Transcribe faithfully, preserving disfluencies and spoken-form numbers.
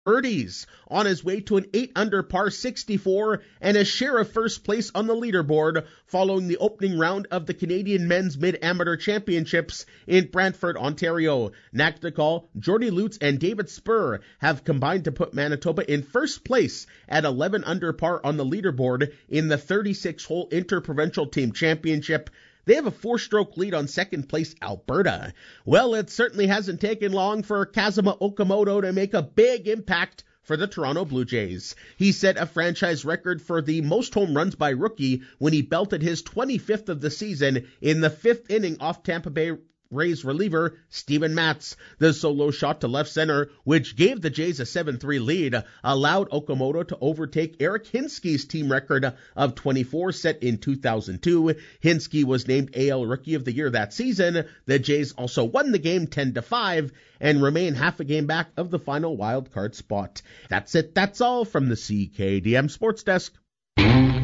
birdies on his way to an eight under par sixty-four and a share of first place on the leaderboard following the opening round of the Canadian Men's Mid-Amateur Championships in Brantford, Ontario. Naktikal, Jordy Lutz, and David Spur have combined to put Manitoba in first place at eleven under par on the leaderboard in the thirty-six hole Interprovincial Team Championship. They have a four-stroke lead on second place Alberta. Well, it certainly hasn't taken long for Kazuma Okamoto to make a big impact for the Toronto Blue Jays. He set a franchise record for the most home runs by rookie when he belted his twenty-fifth of the season in the fifth inning off Tampa Bay Rays reliever Steven Matz. The solo shot to left center, which gave the Jays a seven three lead, allowed Okamoto to overtake Eric Hinsky's team record of twenty-four set in two thousand two. Hinsky was named A L Rookie of the Year that season. The Jays also won the game ten to five and remain half a game back of the final wild card spot. That's it. That's all from the C K D M Sports Desk.